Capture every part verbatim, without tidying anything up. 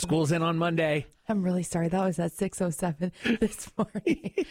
School's in on Monday. I'm really sorry. That was at six oh seven this morning.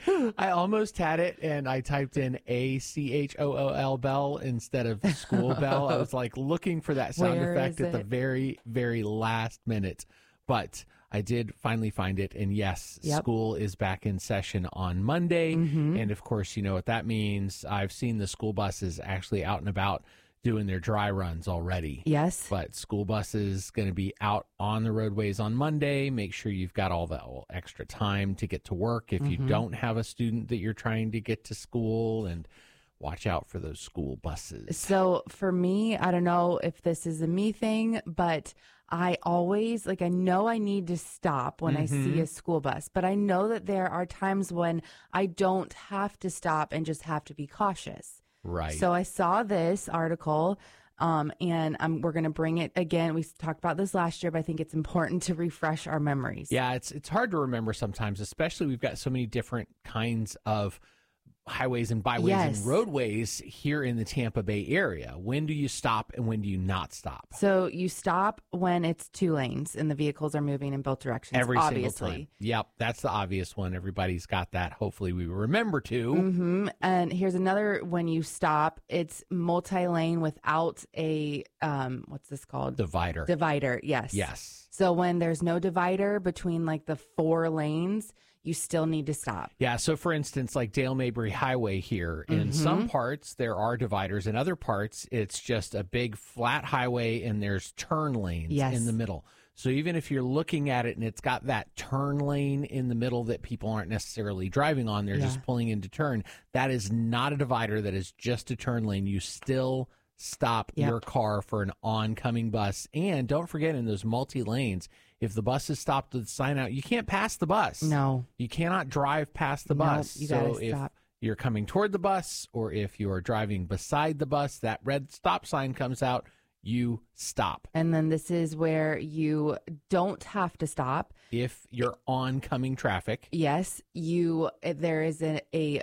I almost had it, and I typed in A C H O O L bell instead of school bell. I was like looking for that sound Where effect is at the it? very, very last minute. But I did finally find it. And yes, Yep. school is back in session on Monday. Mm-hmm. And of course, you know what that means. I've seen the school buses actually out and about doing their dry runs already. Yes. But school buses going to be out on the roadways on Monday. Make sure you've got all the extra time to get to work if Mm-hmm. you don't have a student that you're trying to get to school, and watch out for those school buses. So for me, I don't know if this is a me thing, but I always, like, I know I need to stop when I see a school bus, but I know that there are times when I don't have to stop and just have to be cautious. Right. So I saw this article, um, and um, we're going to bring it again. We talked about this last year, but I think it's important to refresh our memories. Yeah, it's it's hard to remember sometimes, especially we've got so many different kinds of highways and byways Yes. and roadways here in the Tampa Bay area. When do you stop and when do you not stop? So you stop when it's two lanes and the vehicles are moving in both directions. Every obviously. single time. Yep, that's the obvious one. Everybody's got that. Hopefully we remember to. Mm-hmm. And here's another: when you stop, it's multi-lane without a um, what's this called? Divider. Divider. Yes. Yes. So when there's no divider between like the four lanes, you still need to stop. Yeah, so for instance, like Dale Mabry Highway here, in Mm-hmm. some parts there are dividers. In other parts, it's just a big flat highway and there's turn lanes Yes. in the middle. So even if you're looking at it and it's got that turn lane in the middle that people aren't necessarily driving on, they're Yeah. just pulling into turn, that is not a divider. That is just a turn lane. You still stop Yep. your car for an oncoming bus. And don't forget, in those multi-lanes, if the bus is stopped with the sign out, you can't pass the bus. No. You cannot drive past the Nope, bus. you so gotta if stop. you're coming toward the bus or if you're driving beside the bus, that red stop sign comes out, you stop. And then this is where you don't have to stop. If you're oncoming traffic, Yes, you. There is a, a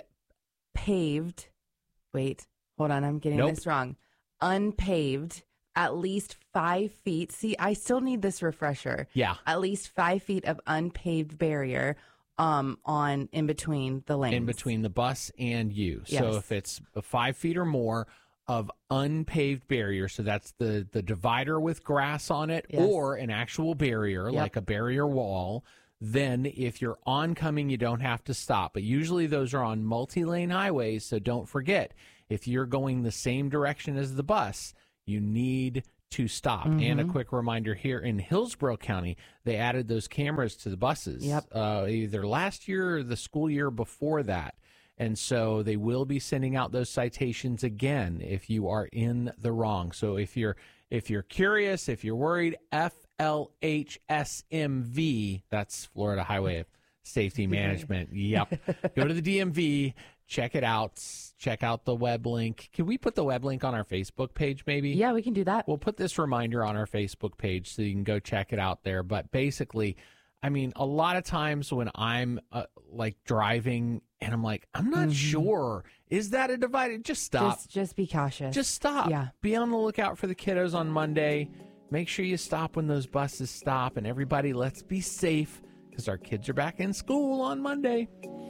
paved. Wait, hold on. I'm getting Nope. this wrong. Unpaved, at least five feet. See, I still need this refresher. yeah, At least five feet of unpaved barrier um, on in between the lanes. in between the bus and you. So Yes. if it's five feet or more of unpaved barrier, so that's the, the divider with grass on it, Yes. or an actual barrier, Yep. like a barrier wall, then if you're oncoming, you don't have to stop. But usually those are on multi-lane highways, so don't forget, if you're going the same direction as the bus, you need to stop. And a quick reminder, here in Hillsborough County, they added those cameras to the buses. Yep. Uh, either last year or the school year before that. And so they will be sending out those citations again if you are in the wrong. So if you're if you're curious, if you're worried, F L H S M V, that's Florida Highway Safety Management. Yep. Go to the D M V, check it out, check out the web link. Can we put the web link on our Facebook page maybe? Yeah, we can do that. We'll put this reminder on our Facebook page so you can go check it out there. But basically, I mean, a lot of times when I'm uh, like driving and I'm like, I'm not sure, is that a divider? Just stop. Just, just be cautious. Just stop. Yeah. Be on the lookout for the kiddos on Monday. Make sure you stop when those buses stop. And everybody, let's be safe because our kids are back in school on Monday.